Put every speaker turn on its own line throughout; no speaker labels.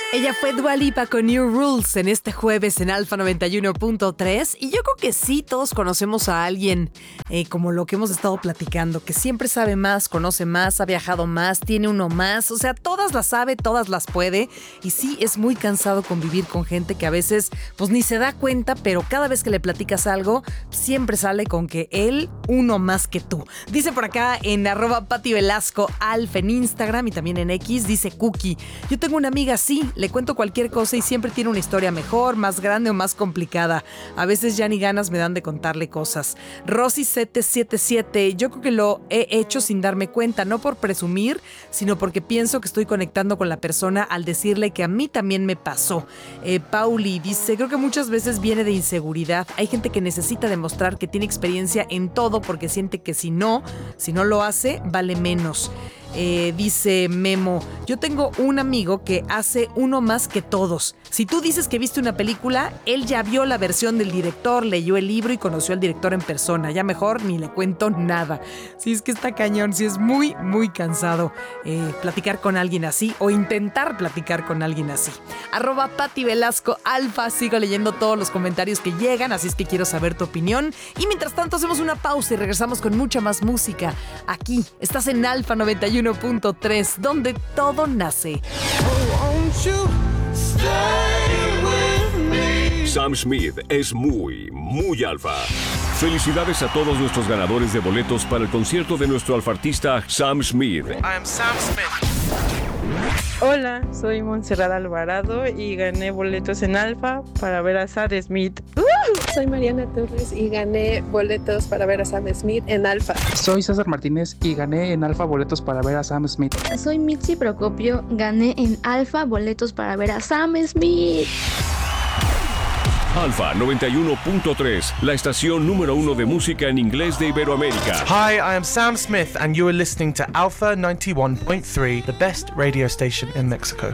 Ella fue Dua Lipa con New Rules en este jueves en Alfa 91.3 y yo creo que sí, todos conocemos a alguien como lo que hemos estado platicando, que siempre sabe más, conoce más, ha viajado más, tiene uno más, o sea, todas las sabe, todas las puede y sí, es muy cansado convivir con gente que a veces pues ni se da cuenta, pero cada vez que le platicas algo, siempre sale con que él, uno más que tú. Dice por acá en @PatiVelasco Alfa en Instagram y también en X, dice Cookie, yo tengo una amiga así, le cuento cualquier cosa y siempre tiene una historia mejor, más grande o más complicada. A veces ya ni ganas me dan de contarle cosas. Rosy777, yo creo que lo he hecho sin darme cuenta, no por presumir, sino porque pienso que estoy conectando con la persona al decirle que a mí también me pasó. Pauli dice, creo que muchas veces viene de inseguridad. Hay gente que necesita demostrar que tiene experiencia en todo porque siente que si no lo hace, vale menos. Dice Memo, yo tengo un amigo que hace uno más que todos. Si tú dices que viste una película, él ya vio la versión del director, leyó el libro y conoció al director en persona. Ya mejor ni le cuento nada. Sí, es que está cañón, sí es muy, muy cansado platicar con alguien así o intentar platicar con alguien así. @PatiVelasco Alfa, sigo leyendo todos los comentarios que llegan, así es que quiero saber tu opinión. Y mientras tanto hacemos una pausa y regresamos con mucha más música. Aquí, estás en Alfa 91.3, donde todo nace.
Sam Smith es muy, muy alfa. Felicidades a todos nuestros ganadores de boletos para el concierto de nuestro alfartista Sam Smith.
I am Sam Smith.
Hola, soy Montserrat Alvarado y gané boletos en Alfa para ver a Sam Smith.
Soy Mariana Torres y gané boletos para ver a Sam Smith en Alfa.
Soy César Martínez y gané en Alfa boletos para ver a Sam Smith.
Soy Mitzi Procopio, gané en Alfa boletos para ver a Sam Smith.
Alfa 91.3, la estación número 1 de música en inglés de Iberoamérica.
Hi, I am Sam Smith and you are listening to Alpha 91.3, the best radio station in Mexico.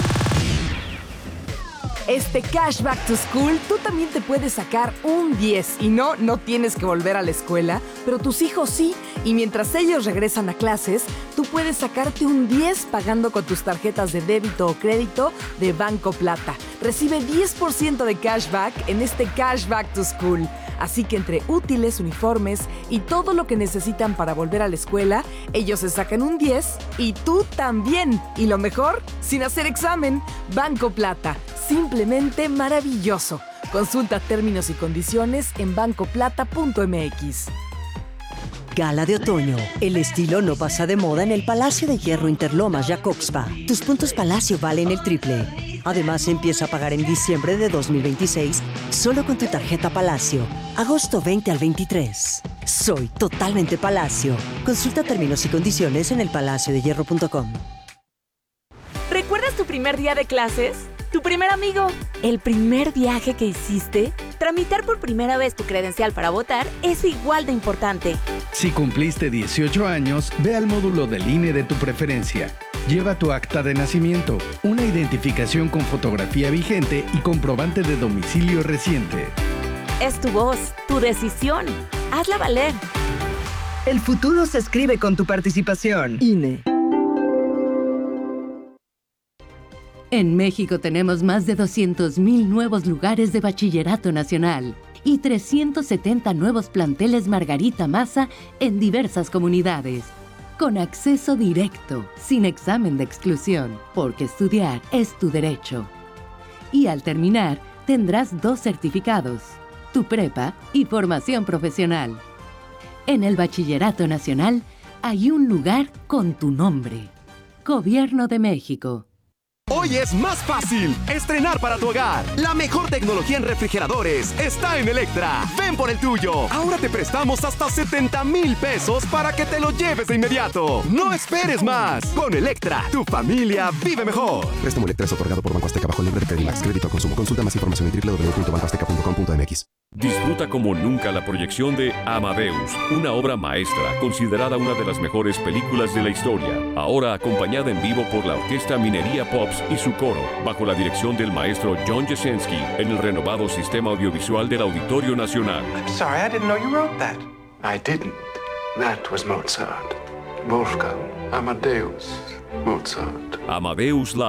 Este Cash Back to School, tú también te puedes sacar un 10 y no tienes que volver a la escuela, pero tus hijos sí, y mientras ellos regresan a clases, tú puedes sacarte un 10 pagando con tus tarjetas de débito o crédito de Banco Plata. Recibe 10% de cashback en este Cash Back to School. Así que entre útiles, uniformes y todo lo que necesitan para volver a la escuela, ellos se sacan un 10 y tú también. Y lo mejor, sin hacer examen, Banco Plata. Simplemente maravilloso. Consulta términos y condiciones en bancoplata.mx.
Gala de otoño. El estilo no pasa de moda en el Palacio de Hierro Interlomas Jacobspa. Tus puntos Palacio valen el triple. Además, empieza a pagar en diciembre de 2026 solo con tu tarjeta Palacio. Agosto 20 al 23. Soy totalmente Palacio. Consulta términos y condiciones en elpalaciodehierro.com.
¿Recuerdas tu primer día de clases? ¿Tu primer amigo? ¿El primer viaje que hiciste? Tramitar por primera vez tu credencial para votar es igual de importante.
Si cumpliste 18 años, ve al módulo del INE de tu preferencia. Lleva tu acta de nacimiento, una identificación con fotografía vigente y comprobante de domicilio reciente.
Es tu voz, tu decisión. Hazla valer.
El futuro se escribe con tu participación. INE.
En México tenemos más de 200,000 nuevos lugares de bachillerato nacional y 370 nuevos planteles Margarita Maza en diversas comunidades. Con acceso directo, sin examen de exclusión, porque estudiar es tu derecho. Y al terminar, tendrás 2 certificados, tu prepa y formación profesional. En el Bachillerato Nacional hay un lugar con tu nombre. Gobierno de México.
Hoy es más fácil estrenar para tu hogar. La mejor tecnología en refrigeradores está en Electra. Ven por el tuyo. Ahora te prestamos hasta 70,000 pesos para que te lo lleves de inmediato. No esperes más. Con Electra, tu familia vive mejor.
Préstamo Electra es otorgado por Banco Azteca bajo el nombre de Credimax. Crédito al consumo. Consulta más información en www.bancoazteca.com.mx.
Disfruta como nunca la proyección de Amadeus, una obra maestra considerada una de las mejores películas de la historia. Ahora acompañada en vivo por la Orquesta Minería Pops y su coro, bajo la dirección del maestro John Jasenski, en el renovado sistema audiovisual del Auditorio Nacional.
I'm sorry, I didn't know you wrote that. I didn't. That was Mozart. Wolfgang Amadeus Mozart.
Amadeus Live,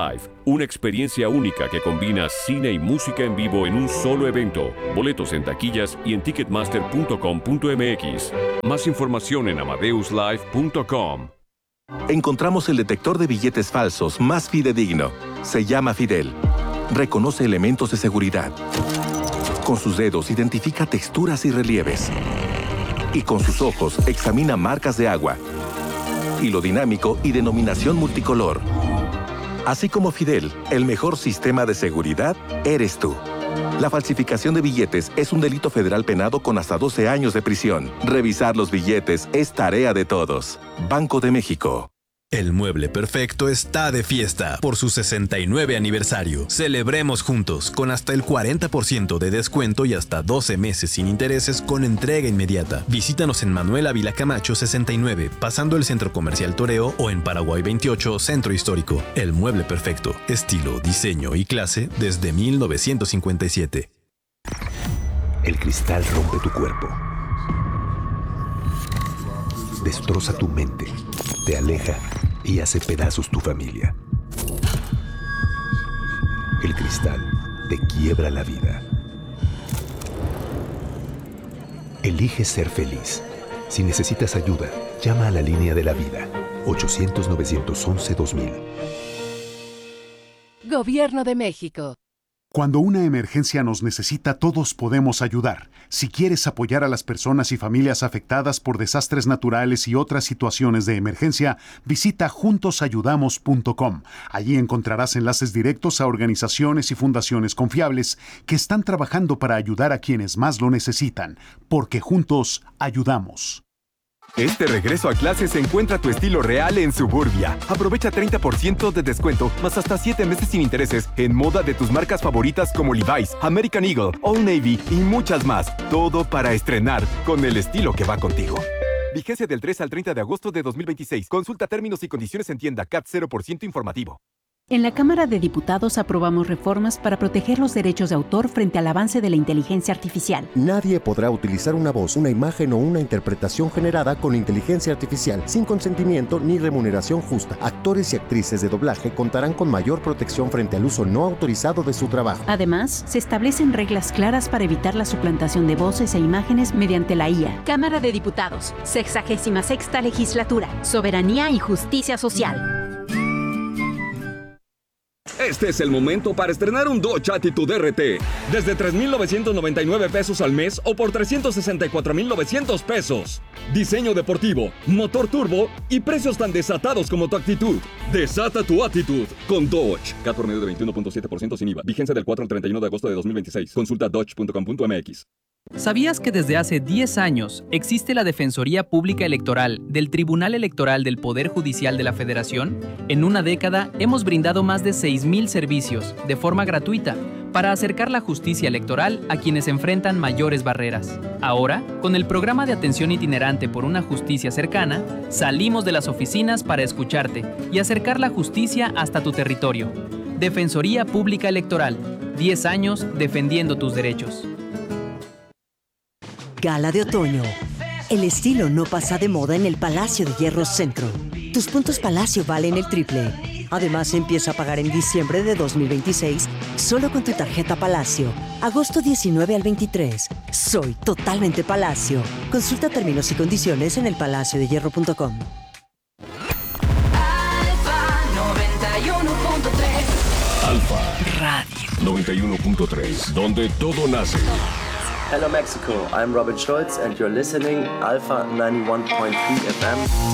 Una experiencia única que combina cine y música en vivo en un solo evento. Boletos en taquillas y en ticketmaster.com.mx. Más información en amadeuslive.com.
Encontramos el detector de billetes falsos más fidedigno. Se llama Fidel. Reconoce elementos de seguridad. Con sus dedos identifica texturas y relieves. Y con sus ojos examina marcas de agua. Hilo dinámico y denominación multicolor. Así como Fidel, el mejor sistema de seguridad eres tú. La falsificación de billetes es un delito federal penado con hasta 12 años de prisión. Revisar los billetes es tarea de todos. Banco de México.
El Mueble Perfecto está de fiesta por su 69 aniversario. Celebremos juntos con hasta el 40% de descuento y hasta 12 meses sin intereses con entrega inmediata. Visítanos en Manuel Ávila Camacho 69, pasando el Centro Comercial Toreo, o en Paraguay 28, Centro Histórico. El Mueble Perfecto, estilo, diseño y clase desde 1957.
El cristal rompe tu cuerpo. Destroza tu mente, te aleja y hace pedazos tu familia. El cristal te quiebra la vida. Elige ser feliz. Si necesitas ayuda, llama a la línea de la vida. 800-911-2000.
Gobierno de México.
Cuando una emergencia nos necesita, todos podemos ayudar. Si quieres apoyar a las personas y familias afectadas por desastres naturales y otras situaciones de emergencia, visita juntosayudamos.com. Allí encontrarás enlaces directos a organizaciones y fundaciones confiables que están trabajando para ayudar a quienes más lo necesitan, porque juntos ayudamos.
Este regreso a clases encuentra tu estilo real en Suburbia. Aprovecha 30% de descuento, más hasta 7 meses sin intereses en moda de tus marcas favoritas como Levi's, American Eagle, Old Navy y muchas más. Todo para estrenar con el estilo que va contigo. Vigencia del 3 al 30 de agosto de 2026. Consulta términos y condiciones en tienda. CAT 0% informativo.
En la Cámara de Diputados aprobamos reformas para proteger los derechos de autor frente al avance de la inteligencia artificial.
Nadie podrá utilizar una voz, una imagen o una interpretación generada con inteligencia artificial sin consentimiento ni remuneración justa. Actores y actrices de doblaje contarán con mayor protección frente al uso no autorizado de su trabajo.
Además, se establecen reglas claras para evitar la suplantación de voces e imágenes mediante la IA.
Cámara de Diputados, 66ª Legislatura, Soberanía y Justicia Social.
Este es el momento para estrenar un Dodge Attitude RT. Desde 3,999 pesos al mes o por 364,900 pesos. Diseño deportivo, motor turbo y precios tan desatados como tu actitud. Desata tu actitud con Dodge. CAT por medio de 21.7% sin IVA. Vigencia del 4 al 31 de agosto de 2026. Consulta dodge.com.mx.
¿Sabías que desde hace 10 años existe la Defensoría Pública Electoral del Tribunal Electoral del Poder Judicial de la Federación? En una década hemos brindado más de 6,000 servicios de forma gratuita para acercar la justicia electoral a quienes enfrentan mayores barreras. Ahora, con el programa de atención itinerante por una justicia cercana, salimos de las oficinas para escucharte y acercar la justicia hasta tu territorio. Defensoría Pública Electoral, 10 años defendiendo tus derechos.
Gala de otoño. El estilo no pasa de moda en el Palacio de Hierro Centro. Tus puntos Palacio valen el triple. Además, empieza a pagar en diciembre de 2026 solo con tu tarjeta Palacio. Agosto 19 al 23. Soy totalmente Palacio. Consulta términos y condiciones en elpalaciodehierro.com.
Alfa 91.3.
Alfa Radio 91.3, donde todo nace.
Hello Mexico, I'm Robin Schulz and you're listening Alpha 91.3 FM.